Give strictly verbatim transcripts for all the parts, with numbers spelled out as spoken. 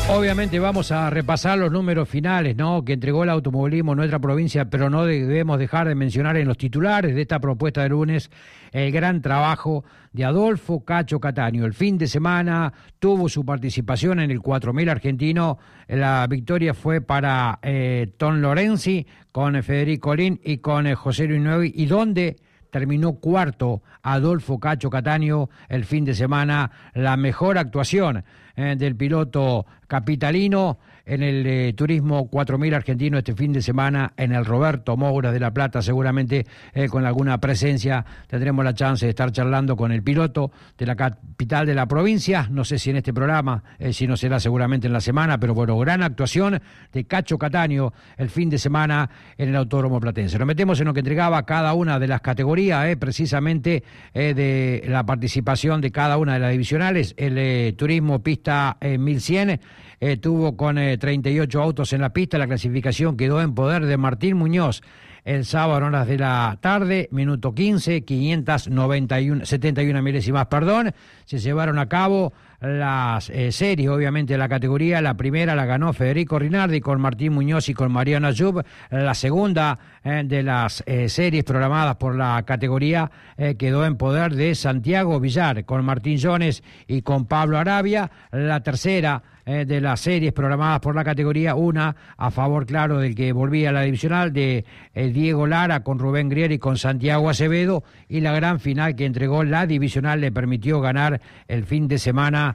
Obviamente vamos a repasar los números finales, ¿no?, que entregó el automovilismo en nuestra provincia, pero no debemos dejar de mencionar en los titulares de esta propuesta de lunes el gran trabajo de Adolfo Cacho Cataño. El fin de semana tuvo su participación en el cuatro mil argentino. La victoria fue para eh, Tom Lorenzi con Federico Lin y con eh, José Luis Nuevi, y donde terminó cuarto Adolfo Cacho Cataño el fin de semana. La mejor actuación eh, del piloto capitalino en el eh, turismo cuatro mil argentino este fin de semana en el Roberto Moura de La Plata. Seguramente eh, con alguna presencia tendremos la chance de estar charlando con el piloto de la capital de la provincia. No sé si en este programa, eh, si no será seguramente en la semana, pero bueno, gran actuación de Cacho Cataño el fin de semana en el Autódromo Platense. Nos metemos en lo que entregaba cada una de las categorías, eh, precisamente eh, de la participación de cada una de las divisionales. El eh, turismo pista eh, mil cien eh, tuvo con eh, treinta y ocho autos en la pista. La clasificación quedó en poder de Martín Muñoz el sábado en horas de la tarde, minuto quince, quinientas noventa y uno, setenta y una milésimas, perdón. Se llevaron a cabo las eh, series, obviamente, de la categoría. La primera la ganó Federico Rinaldi con Martín Muñoz y con Mariano Ayub. La segunda eh, de las eh, series programadas por la categoría eh, quedó en poder de Santiago Villar con Martín Jones y con Pablo Arabia. La tercera eh, de las series programadas por la categoría, una a favor, claro, del que volvía a la divisional, de eh, Diego Lara con Rubén Grier y con Santiago Acevedo, y la gran final que entregó la divisional le permitió ganar el fin de semana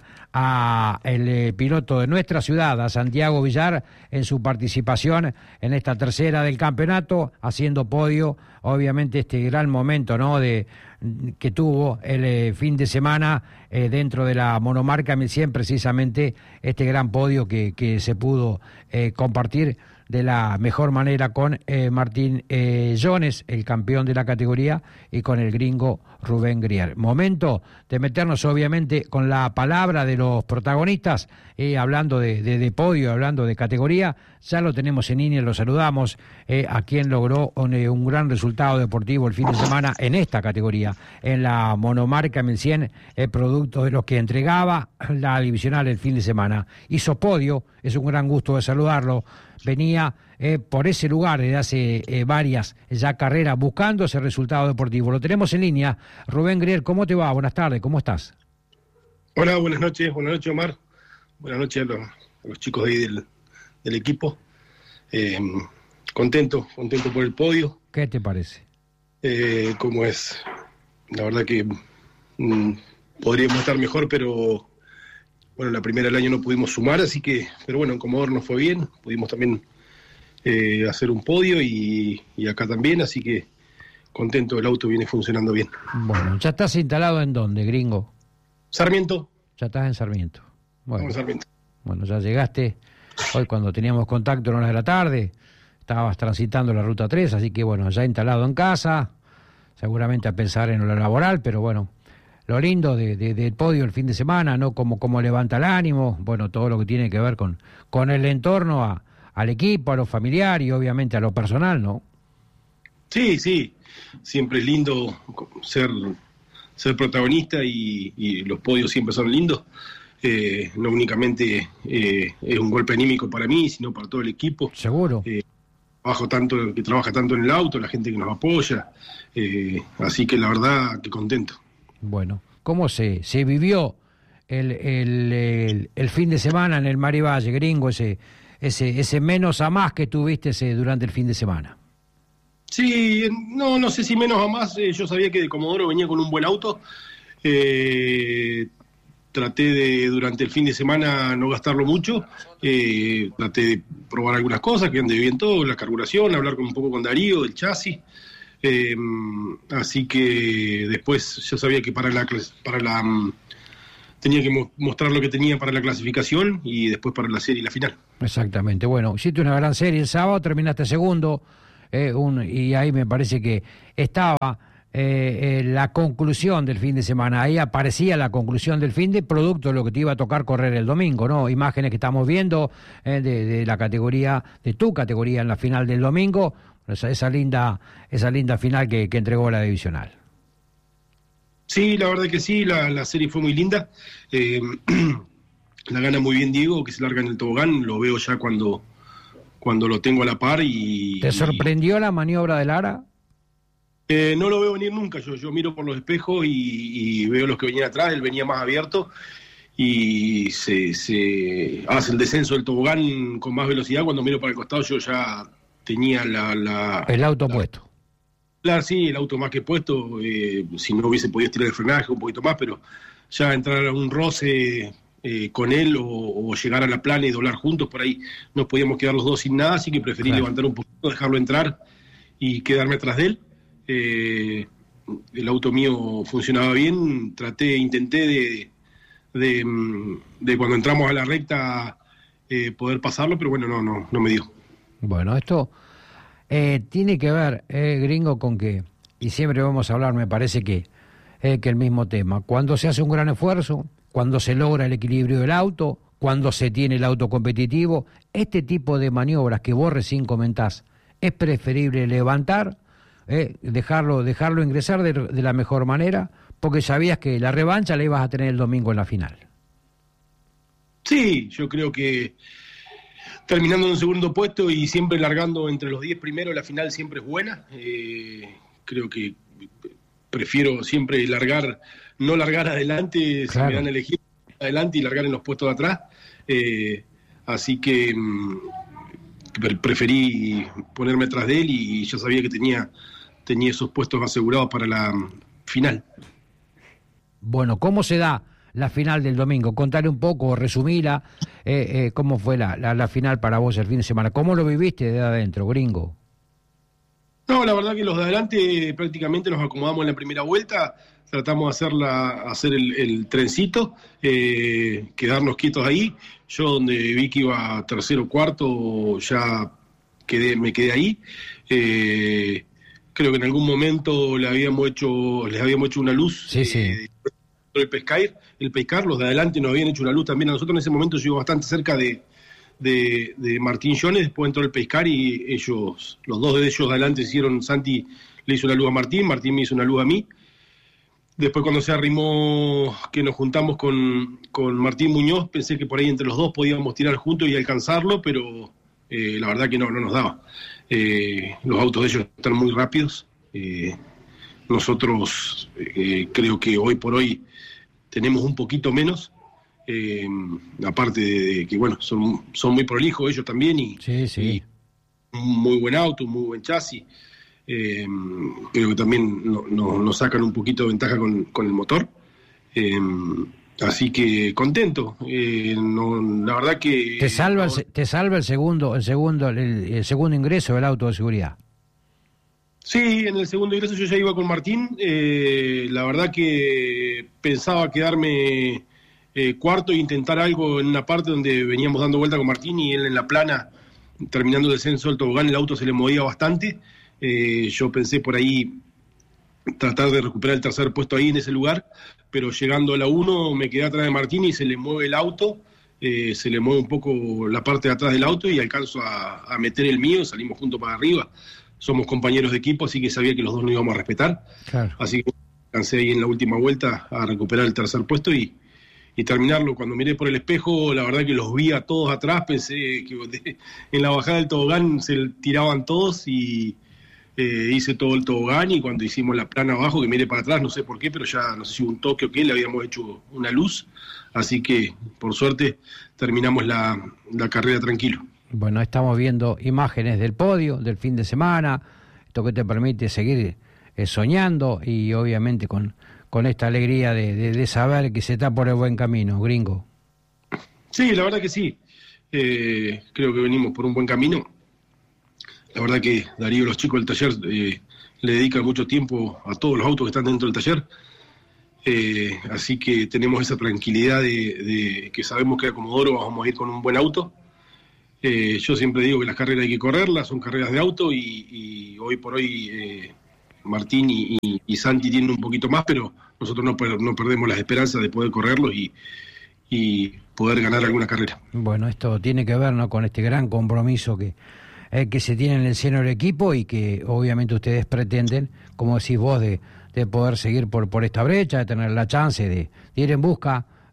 a el eh, piloto de nuestra ciudad, a Santiago Villar, en su participación en esta tercera del campeonato, haciendo podio. Obviamente este gran momento, ¿no?, de que tuvo el eh, fin de semana eh, dentro de la monomarca mil cien, precisamente este gran podio que, que se pudo eh, compartir de la mejor manera con eh, Martín eh, Jones, el campeón de la categoría, y con el gringo Rubén Grier. Momento de meternos, obviamente, con la palabra de los protagonistas, eh, hablando de, de, de podio, hablando de categoría. Ya lo tenemos en línea, lo saludamos, eh, a quien logró un, eh, un gran resultado deportivo el fin de semana en esta categoría, en la monomarca mil cien, eh, producto de los que entregaba la divisional el fin de semana. Hizo podio, es un gran gusto de saludarlo. Venía eh, por ese lugar desde hace eh, varias ya carreras buscando ese resultado deportivo. Lo tenemos en línea. Rubén Grier, ¿cómo te va? Buenas tardes, ¿cómo estás? Hola, buenas noches, buenas noches, Omar. Buenas noches a los, a los chicos de ahí del, del equipo. Eh, contento, contento por el podio. ¿Qué te parece? Eh, ¿Cómo es? La verdad que mm, podríamos estar mejor, pero bueno, la primera del año no pudimos sumar, así que, pero bueno, en Comodoro nos fue bien, pudimos también eh, hacer un podio y, y acá también, así que contento, el auto viene funcionando bien. Bueno, ¿ya estás instalado en dónde, gringo? Sarmiento. Ya estás en Sarmiento. Bueno, Sarmiento. Bueno, ya llegaste hoy cuando teníamos contacto en horas de la tarde, estabas transitando la ruta tres, así que bueno, ya instalado en casa, seguramente a pensar en lo laboral, pero bueno, lo lindo de, de, del podio el fin de semana, ¿no? Como, como levanta el ánimo, bueno, todo lo que tiene que ver con, con el entorno, a, al equipo, a lo familiar y obviamente a lo personal, ¿no? Sí, sí, siempre es lindo ser, ser protagonista y, y los podios siempre son lindos. Eh, no únicamente eh, es un golpe anímico para mí, sino para todo el equipo. Seguro. Eh, trabajo tanto, que trabaja tanto en el auto, la gente que nos apoya, eh, así que la verdad que contento. Bueno, ¿cómo se, se vivió el, el, el, el fin de semana en el Mari Valle, gringo, ese, ese, ese menos a más que tuviste ese, durante el fin de semana? Sí, no, no sé si menos a más, eh, yo sabía que de Comodoro venía con un buen auto, eh, traté de durante el fin de semana no gastarlo mucho, eh, traté de probar algunas cosas, que ande bien todo, la carburación, hablar con, un poco con Darío del chasis. Eh, así que después yo sabía que para la para la um, tenía que mo- mostrar lo que tenía para la clasificación y después para la serie y la final. Exactamente, bueno, hiciste una gran serie el sábado, terminaste segundo, eh, un, y ahí me parece que estaba eh, eh, la conclusión del fin de semana, ahí aparecía la conclusión del fin de producto de lo que te iba a tocar correr el domingo, ¿no? Imágenes que estamos viendo eh, de, de la categoría, de tu categoría en la final del domingo. Esa, esa linda esa linda final que, que entregó la divisional. Sí, la verdad que sí, la, la serie fue muy linda. Eh, la gana muy bien Diego, que se larga en el tobogán, lo veo ya cuando, cuando lo tengo a la par. y ¿Te sorprendió y, la maniobra de Lara? Eh, no lo veo venir nunca, yo, yo miro por los espejos y, y veo los que venían atrás, él venía más abierto y se, se hace el descenso del tobogán con más velocidad. Cuando miro para el costado yo ya tenía la... la el auto la, puesto. Claro, sí, el auto más que puesto, eh, si no hubiese podido estirar el frenaje un poquito más, pero ya entrar a un roce eh, con él o, o llegar a la plana y doblar juntos, por ahí nos podíamos quedar los dos sin nada, así que preferí claro. levantar un poquito, dejarlo entrar y quedarme atrás de él. Eh, el auto mío funcionaba bien, traté, intenté de, de, de cuando entramos a la recta eh, poder pasarlo, pero bueno, no, no, no me dio. Bueno, esto eh, tiene que ver, eh, gringo, con que, y siempre vamos a hablar, me parece que, eh, que el mismo tema, cuando se hace un gran esfuerzo, cuando se logra el equilibrio del auto, cuando se tiene el auto competitivo, este tipo de maniobras que vos recién comentás, es preferible levantar, Eh, dejarlo dejarlo ingresar de, de la mejor manera, porque sabías que la revancha la ibas a tener el domingo en la final. Sí, yo creo que terminando en un segundo puesto y siempre largando entre los diez primeros, la final siempre es buena. Eh, creo que prefiero siempre largar, no largar adelante, claro. Si me dan a elegir adelante y largar en los puestos de atrás. Eh, así que mm, preferí ponerme atrás de él y ya sabía que tenía tenía esos puestos asegurados para la final. Bueno, ¿cómo se da la final del domingo? Contale un poco, resumila, eh, eh, cómo fue la, la, la final para vos el fin de semana. ¿Cómo lo viviste de adentro, gringo? No, la verdad que los de adelante prácticamente nos acomodamos en la primera vuelta, tratamos de hacer, la, hacer el, el trencito, eh, quedarnos quietos ahí. Yo donde vi que iba tercero o cuarto, ya quedé, me quedé ahí. Eh, creo que en algún momento le habíamos hecho, les habíamos hecho una luz. Sí, sí. Eh, el pescar, el pescar, los de adelante nos habían hecho una luz también a nosotros. En ese momento yo iba bastante cerca de, de, de Martín Jones, después entró el pescar y ellos, los dos de ellos de adelante hicieron, Santi le hizo una luz a Martín, Martín me hizo una luz a mí. Después cuando se arrimó, que nos juntamos con, con Martín Muñoz, pensé que por ahí entre los dos podíamos tirar juntos y alcanzarlo, pero eh, la verdad que no, no nos daba. Eh, los autos de ellos están muy rápidos. Eh, nosotros eh, creo que hoy por hoy tenemos un poquito menos, eh, aparte de, de que bueno, son, son muy prolijos ellos también y, sí, sí. y un muy buen auto, un muy buen chasis. Eh, creo que también nos no, no sacan un poquito de ventaja con, con el motor. Eh, así que contento. Eh, no, la verdad que te salva, no, el, te salva el segundo, el segundo, el, el segundo ingreso del auto de seguridad. Sí, en el segundo ingreso yo ya iba con Martín. Eh, la verdad que pensaba quedarme eh, cuarto e intentar algo en una parte donde veníamos dando vuelta con Martín y él en la plana, terminando el descenso del tobogán, el auto se le movía bastante. Eh, yo pensé por ahí tratar de recuperar el tercer puesto ahí en ese lugar, pero llegando a la uno me quedé atrás de Martín y se le mueve el auto, eh, se le mueve un poco la parte de atrás del auto y alcanzo a, a meter el mío, salimos juntos para arriba. Somos compañeros de equipo, así que sabía que los dos nos íbamos a respetar. Claro. Así que alcancé ahí en la última vuelta a recuperar el tercer puesto y, y terminarlo. Cuando miré por el espejo, la verdad que los vi a todos atrás, pensé que en la bajada del tobogán se tiraban todos y eh, hice todo el tobogán y cuando hicimos la plana abajo, que miré para atrás, no sé por qué, pero ya no sé si hubo un toque o qué, le habíamos hecho una luz. Así que, por suerte, terminamos la, la carrera tranquilo. Bueno, estamos viendo imágenes del podio, del fin de semana, esto que te permite seguir eh, soñando y obviamente con, con esta alegría de, de, de saber que se está por el buen camino, gringo. Sí, la verdad que sí. Eh, creo que venimos por un buen camino. La verdad que Darío y los chicos del taller eh, le dedican mucho tiempo a todos los autos que están dentro del taller. Eh, así que tenemos esa tranquilidad de, de que sabemos que a Comodoro vamos a ir con un buen auto. Eh, yo siempre digo que las carreras hay que correrlas, son carreras de auto y, y hoy por hoy eh, Martín y, y, y Santi tienen un poquito más, pero nosotros no, no perdemos las esperanzas de poder correrlos y, y poder ganar alguna carrera. Bueno, esto tiene que ver, ¿no?, con este gran compromiso que, eh, que se tiene en el seno del equipo y que obviamente ustedes pretenden, como decís vos, de, de poder seguir por, por esta brecha, de tener la chance de, de ir en busca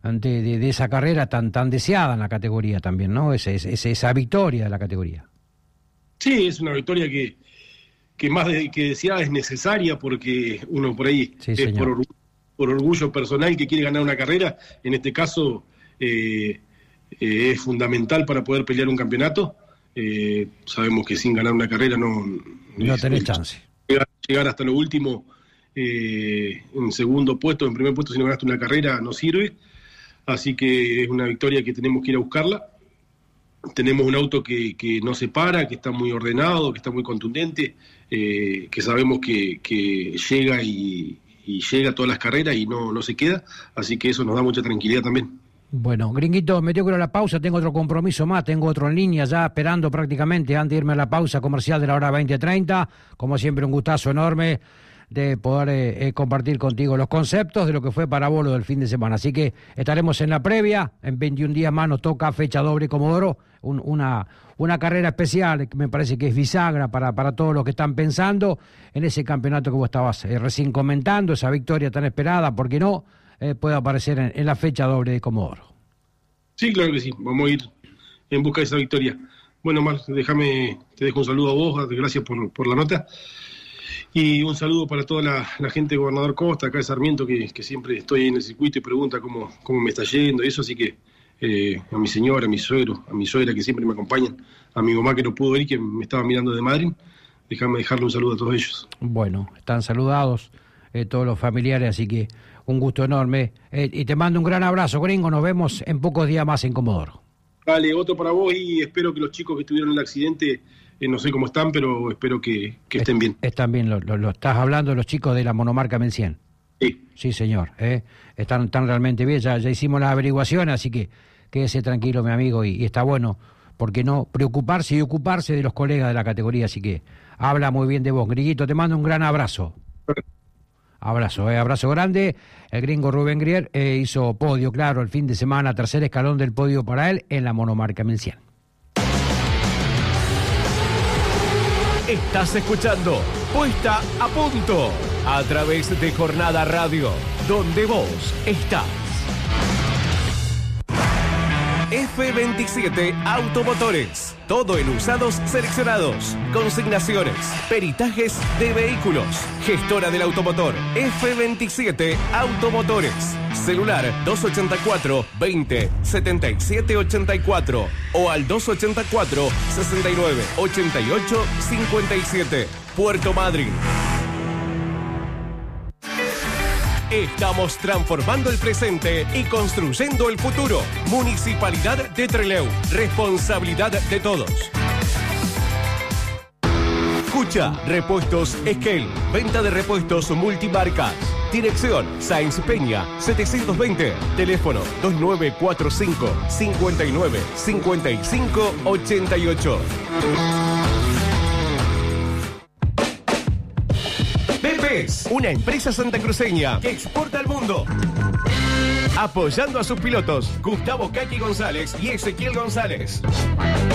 de, de, de esa carrera tan tan deseada en la categoría también, ¿no? Ese, ese, esa victoria de la categoría. Sí, es una victoria que, que más de, que deseada es necesaria, porque uno por ahí sí, es por orgullo, por orgullo personal que quiere ganar una carrera. En este caso eh, eh, es fundamental para poder pelear un campeonato. Eh, sabemos que sin ganar una carrera no, no es, tenés es, chance. Llegar, llegar hasta lo último eh, en segundo puesto, en primer puesto, si no ganaste una carrera no sirve. Así que es una victoria que tenemos que ir a buscarla. Tenemos un auto que, que no se para, que está muy ordenado, que está muy contundente, eh, que sabemos que, que llega y, y llega a todas las carreras y no, no se queda, así que eso nos da mucha tranquilidad también. Bueno, Gringuito, me tengo que ir a la pausa, tengo otro compromiso más, tengo otro en línea ya esperando prácticamente antes de irme a la pausa comercial de la hora veinte treinta. Como siempre, un gustazo enorme de poder eh, eh, compartir contigo los conceptos de lo que fue Parabolo del fin de semana. Así que estaremos en la previa, en veintiún días más nos toca fecha doble Comodoro, un, una, una carrera especial que me parece que es bisagra para, para todos los que están pensando en ese campeonato que vos estabas eh, recién comentando, esa victoria tan esperada, ¿por qué no? Eh, puede aparecer en, en la fecha doble de Comodoro. Sí, claro que sí, vamos a ir en busca de esa victoria. Bueno, Mar, déjame, te dejo un saludo a vos, gracias por, por la nota. Y un saludo para toda la, la gente de Gobernador Costa, acá de Sarmiento, que, que siempre estoy en el circuito y pregunta cómo, cómo me está yendo y eso, así que eh, a mi señora, a mi suegro, a mi suegra que siempre me acompañan, a mi mamá que no pudo ir, que me estaba mirando de Madrid, déjame dejarle un saludo a todos ellos. Bueno, están saludados eh, todos los familiares, así que un gusto enorme. Eh, y te mando un gran abrazo, Gringo, nos vemos en pocos días más en Comodoro. Dale, otro para vos y espero que los chicos que estuvieron en el accidente... Eh, no sé cómo están, pero espero que, que estén bien. Están bien, lo, lo, lo estás hablando de los chicos de la monomarca Mencien. Sí. Sí, señor. ¿eh? Están, están realmente bien, ya, ya hicimos las averiguaciones, así que quédese tranquilo, mi amigo, y, y está bueno, porque no preocuparse y ocuparse de los colegas de la categoría, así que habla muy bien de vos. Griguito, te mando un gran abrazo. Abrazo, eh, abrazo grande. El gringo Rubén Grier eh, hizo podio, claro, el fin de semana, tercer escalón del podio para él en la monomarca Mencien. Estás escuchando Puesta a Punto a través de Jornada Radio, donde vos estás. F veintisiete Automotores. Todo en usados seleccionados, consignaciones, peritajes de vehículos. Gestora del automotor F veintisiete Automotores. Celular dos ochenta y cuatro, veinte, setenta y siete ochenta y cuatro o al dos ochenta y cuatro, sesenta y nueve, ochenta y ocho, cincuenta y siete. Puerto Madryn. Estamos transformando el presente y construyendo el futuro. Municipalidad de Trelew. Responsabilidad de todos. Escucha, Repuestos Esquel. Venta de repuestos multimarcas. Dirección Sáenz Peña, setecientos veinte. Teléfono dos nueve cuatro cinco, cincuenta y nueve, cincuenta y cinco, ochenta y ocho. Pepes, una empresa santacruceña que exporta al mundo. Apoyando a sus pilotos, Gustavo Caqui González y Ezequiel González.